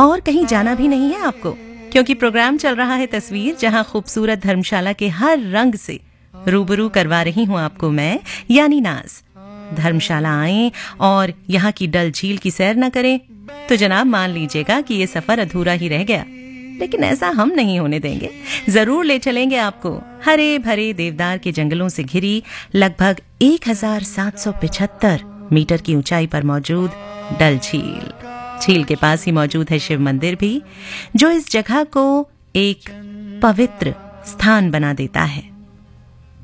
और कहीं जाना भी नहीं है आपको, क्योंकि प्रोग्राम चल रहा है तस्वीर, जहां खूबसूरत धर्मशाला के हर रंग से रूबरू करवा रही हूं आपको मैं, यानी नाज। धर्मशाला आएं और यहाँ की डल झील की सैर न करें तो जनाब मान लीजिएगा कि ये सफर अधूरा ही रह गया। लेकिन ऐसा हम नहीं होने देंगे, जरूर ले चलेंगे आपको हरे भरे देवदार के जंगलों से घिरी लगभग 1775 मीटर की ऊंचाई पर मौजूद डल झील। झील के पास ही मौजूद है शिव मंदिर भी, जो इस जगह को एक पवित्र स्थान बना देता है।